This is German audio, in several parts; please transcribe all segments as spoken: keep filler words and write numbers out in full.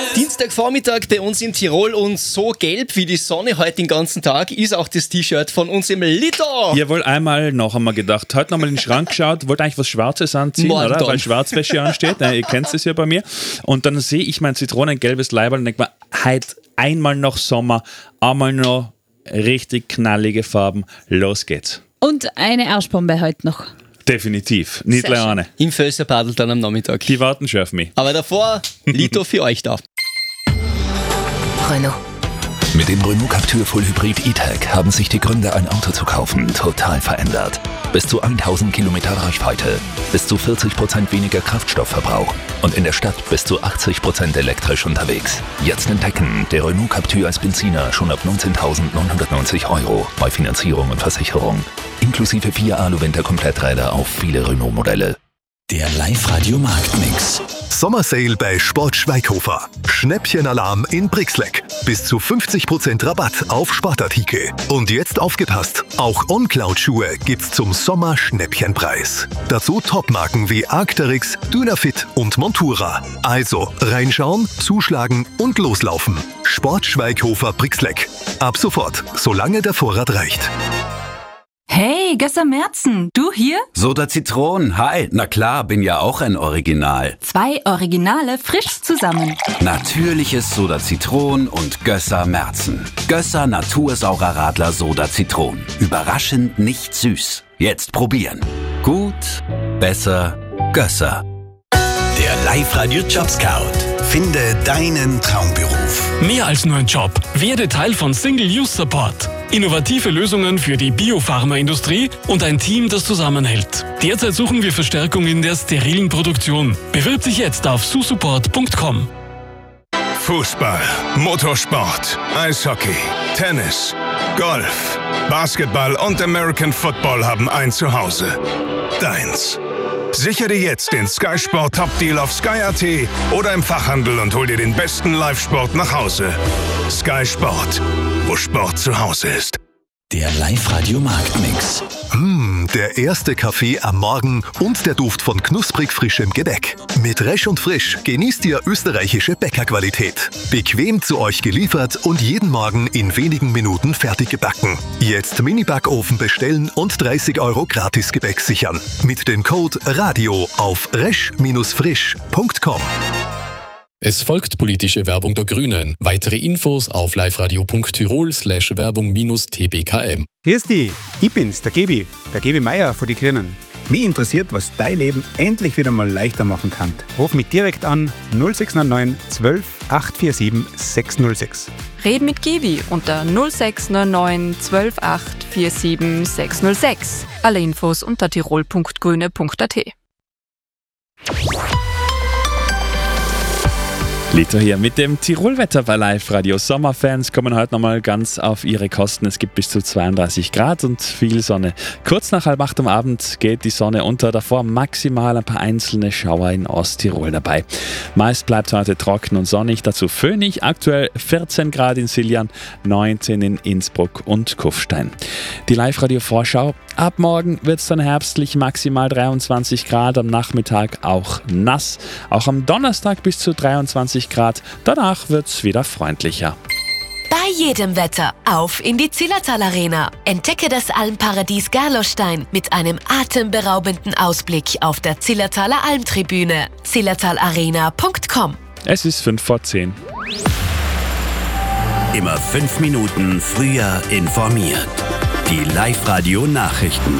Dienstagvormittag bei uns in Tirol und so gelb wie die Sonne heute den ganzen Tag ist auch das T-Shirt von unserem Lito. Jawohl, einmal noch haben wir gedacht, heute nochmal in den Schrank geschaut, wollte eigentlich was Schwarzes anziehen, Morgen oder? dann. Weil Schwarzwäsche ansteht, ja, ihr kennt es ja bei mir. Und dann sehe ich mein zitronengelbes Leiberl und denke mir, heute einmal noch Sommer, einmal noch richtig knallige Farben, los geht's. Und eine Arschbombe heute noch. Definitiv, nicht Sehr alleine. Im Völserpadel dann am Nachmittag. Die warten schon auf mich. Aber davor, Lito für euch da. Renault. Mit dem Renault Captur Full Hybrid E-Tech haben sich die Gründe, ein Auto zu kaufen, total verändert. Bis zu tausend Kilometer Reichweite, bis zu vierzig Prozent weniger Kraftstoffverbrauch und in der Stadt bis zu achtzig Prozent elektrisch unterwegs. Jetzt entdecken, der Renault Captur als Benziner schon ab neunzehntausendneunhundertneunzig Euro bei Finanzierung und Versicherung. Inklusive vier Alu-Winter-Kompletträder auf viele Renault-Modelle. Der Live-Radio-Marktmix. Sommersale bei Sport Schweighofer. Schnäppchenalarm in Brixleck. Bis zu fünfzig Prozent Rabatt auf Sportartikel. Und jetzt aufgepasst, auch OnCloud-Schuhe gibt's zum Sommer-Schnäppchenpreis. Dazu Topmarken wie Arc'teryx, Dynafit und Montura. Also reinschauen, zuschlagen und loslaufen. Sport Schweighofer Brixleck. Ab sofort, solange der Vorrat reicht. Hey, Gösser Merzen, du hier? Soda Zitronen, hi. Na klar, bin ja auch ein Original. Zwei Originale frisch zusammen. Natürliches Soda Zitronen und Gösser Merzen. Gösser Natursaurer Radler Soda Zitronen. Überraschend nicht süß. Jetzt probieren. Gut, besser, Gösser. Der Live-Radio Job Scout. Finde deinen Traumberuf. Mehr als nur ein Job. Werde Teil von Single-Use-Support. Innovative Lösungen für die Biopharmaindustrie und ein Team, das zusammenhält. Derzeit suchen wir Verstärkung in der sterilen Produktion. Bewirb dich jetzt auf susupport punkt com. Fußball, Motorsport, Eishockey, Tennis, Golf, Basketball und American Football haben ein Zuhause. Deins. Sichere dir jetzt den Sky Sport Top Deal auf sky punkt at oder im Fachhandel und hol dir den besten Live-Sport nach Hause. Sky Sport, wo Sport zu Hause ist. Der Live-Radio-Marktmix. Mmh, der erste Kaffee am Morgen und der Duft von knusprig frischem Gebäck. Mit Resch und Frisch genießt ihr österreichische Bäckerqualität. Bequem zu euch geliefert und jeden Morgen in wenigen Minuten fertig gebacken. Jetzt Mini-Backofen bestellen und dreißig Euro Gratis-Gebäck sichern. Mit dem Code RADIO auf resch frisch punkt com. Es folgt politische Werbung der Grünen. Weitere Infos auf liveradio punkt tirol slash Werbung minus T B K M. Grüß dich, ich bin's, der Gebi, der Gebi Meier von die Grünen. Mich interessiert, was dein Leben endlich wieder mal leichter machen kann. Ruf mich direkt an null sechs neun neun zwölf acht vier sieben sechs null sechs. Red mit Gebi unter null sechs neun neun zwölf acht vier sieben sechs null sechs. Alle Infos unter tirol punkt grüne punkt at. Lito hier mit dem Tirolwetter bei Live-Radio. Sommerfans kommen heute nochmal ganz auf ihre Kosten. Es gibt bis zu zweiunddreißig Grad und viel Sonne. Kurz nach halb acht am Abend geht die Sonne unter. Davor maximal ein paar einzelne Schauer in Osttirol dabei. Meist bleibt heute trocken und sonnig. Dazu föhnig. Aktuell vierzehn Grad in Siljan, neunzehn in Innsbruck und Kufstein. Die Live-Radio-Vorschau. Ab morgen wird es dann herbstlich, maximal dreiundzwanzig Grad. Am Nachmittag auch nass. Auch am Donnerstag bis zu dreiundzwanzig Grad. Danach wird es wieder freundlicher. Bei jedem Wetter auf in die Zillertal Arena. Entdecke das Almparadies Gerlostein mit einem atemberaubenden Ausblick auf der Zillertaler Almtribüne. zillertalarena punkt com. Es ist fünf vor zehn. Immer fünf Minuten früher informiert. Die Live-Radio-Nachrichten.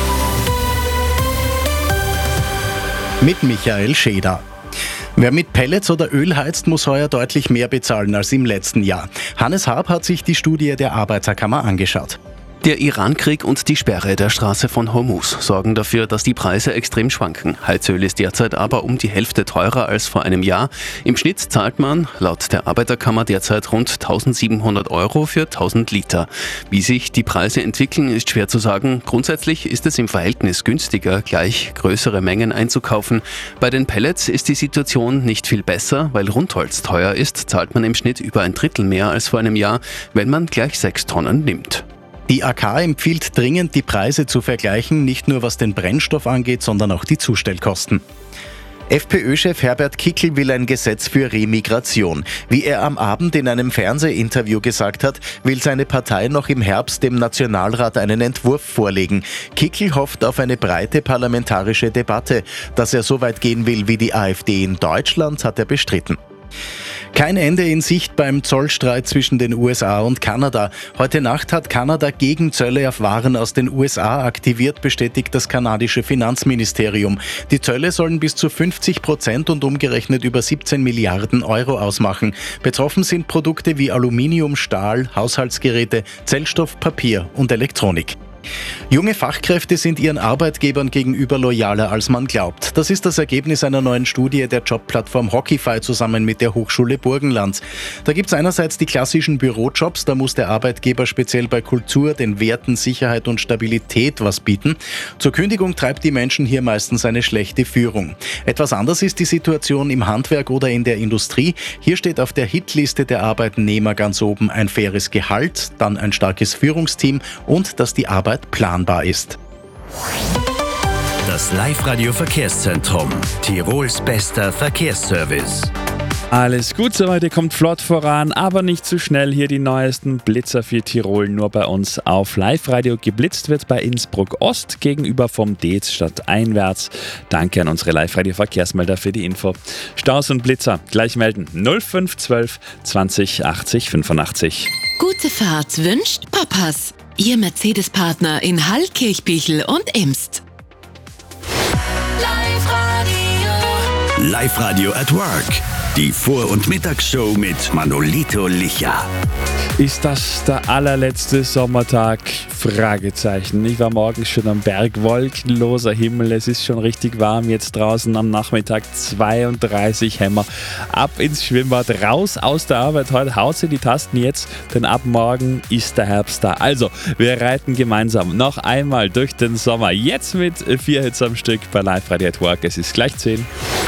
Mit Michael Scheder. Wer mit Pellets oder Öl heizt, muss heuer deutlich mehr bezahlen als im letzten Jahr. Hannes Haab hat sich die Studie der Arbeiterkammer angeschaut. Der Irankrieg und die Sperre der Straße von Hormuz sorgen dafür, dass die Preise extrem schwanken. Heizöl ist derzeit aber um die Hälfte teurer als vor einem Jahr. Im Schnitt zahlt man laut der Arbeiterkammer derzeit rund eintausendsiebenhundert Euro für tausend Liter. Wie sich die Preise entwickeln, ist schwer zu sagen. Grundsätzlich ist es im Verhältnis günstiger, gleich größere Mengen einzukaufen. Bei den Pellets ist die Situation nicht viel besser. Weil Rundholz teuer ist, zahlt man im Schnitt über ein Drittel mehr als vor einem Jahr, wenn man gleich sechs Tonnen nimmt. Die A K empfiehlt dringend, die Preise zu vergleichen, nicht nur was den Brennstoff angeht, sondern auch die Zustellkosten. FPÖ-Chef Herbert Kickl will ein Gesetz für Remigration. Wie er am Abend in einem Fernsehinterview gesagt hat, will seine Partei noch im Herbst dem Nationalrat einen Entwurf vorlegen. Kickl hofft auf eine breite parlamentarische Debatte. Dass er so weit gehen will wie die AfD in Deutschland, hat er bestritten. Kein Ende in Sicht beim Zollstreit zwischen den U S A und Kanada. Heute Nacht hat Kanada Gegenzölle auf Waren aus den U S A aktiviert, bestätigt das kanadische Finanzministerium. Die Zölle sollen bis zu fünfzig Prozent und umgerechnet über siebzehn Milliarden Euro ausmachen. Betroffen sind Produkte wie Aluminium, Stahl, Haushaltsgeräte, Zellstoff, Papier und Elektronik. Junge Fachkräfte sind ihren Arbeitgebern gegenüber loyaler, als man glaubt. Das ist das Ergebnis einer neuen Studie der Jobplattform Hockeyfy zusammen mit der Hochschule Burgenland. Da gibt es einerseits die klassischen Bürojobs, da muss der Arbeitgeber speziell bei Kultur, den Werten Sicherheit und Stabilität was bieten. Zur Kündigung treibt die Menschen hier meistens eine schlechte Führung. Etwas anders ist die Situation im Handwerk oder in der Industrie. Hier steht auf der Hitliste der Arbeitnehmer ganz oben ein faires Gehalt, dann ein starkes Führungsteam und dass die Arbeit planbar ist. Das Live-Radio Verkehrszentrum. Tirols bester Verkehrsservice. Alles gut, soweit, ihr kommt flott voran, aber nicht zu schnell. Hier die neuesten Blitzer für Tirol, nur bei uns auf Live-Radio. Geblitzt wird bei Innsbruck Ost gegenüber vom Deetz stadteinwärts. Danke an unsere Live-Radio-Verkehrsmelder für die Info. Staus und Blitzer, gleich melden. null fünf zwölf zwanzig achtzig fünfundachtzig. Gute Fahrt wünscht Papas. Ihr Mercedes-Partner in Hall, Kirchbichel und Imst. Live-Radio. Live-Radio at Work. Die Vor- und Mittagsshow mit Manolito Licha. Ist das der allerletzte Sommertag? Fragezeichen. Ich war morgens schon am Berg, wolkenloser Himmel, es ist schon richtig warm jetzt draußen, am Nachmittag zweiunddreißig Hämmer. Ab ins Schwimmbad, raus aus der Arbeit, heute haut in die Tasten jetzt, denn ab morgen ist der Herbst da. Also, wir reiten gemeinsam noch einmal durch den Sommer, jetzt mit vier Hits am Stück bei Live Radio at Work. Es ist gleich zehn.